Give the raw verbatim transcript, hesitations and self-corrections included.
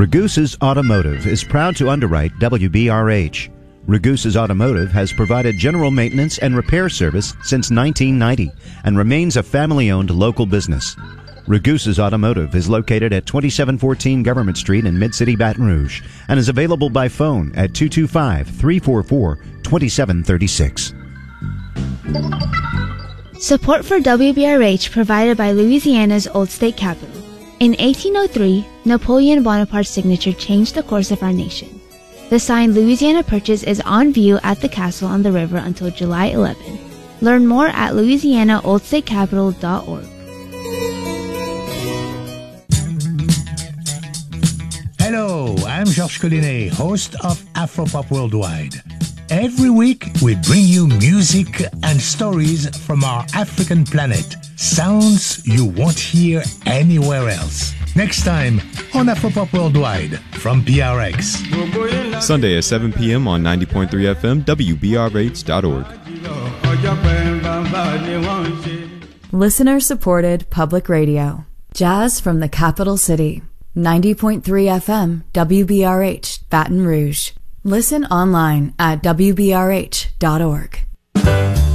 Ragusa's Automotive is proud to underwrite W B R H. Ragusa's Automotive has provided general maintenance and repair service since nineteen ninety and remains a family-owned local business. Ragusa's Automotive is located at twenty-seven fourteen Government Street in Mid-City, Baton Rouge, and is available by phone at two two five, three four four, two seven three six. Support for W B R H provided by Louisiana's Old State Capitol. In eighteen oh three, Napoleon Bonaparte's signature changed the course of our nation. The sign Louisiana Purchase is on view at the castle on the river until July eleventh. Learn more at louisiana old state capitol dot org. Hello, I'm Georges Collinet, host of Afropop Worldwide. Every week, we bring you music and stories from our African planet. Sounds you won't hear anywhere else. Next time on Afropop Worldwide from P R X. Sunday at seven p.m. on ninety point three F M, W B R H dot org. Listener-supported public radio. Jazz from the capital city. ninety point three F M, W B R H, Baton Rouge. Listen online at W B R H dot org.